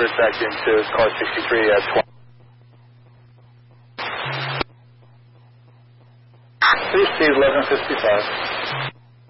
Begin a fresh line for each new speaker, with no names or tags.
convert back into car 63 at 20. Please see 1155.